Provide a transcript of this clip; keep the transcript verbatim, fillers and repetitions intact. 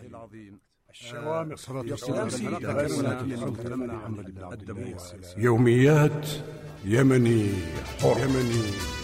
الله العظيم. الشوامخ صلاة والسلام على محمد بن عبد الله. يوميات يمني حر. يمني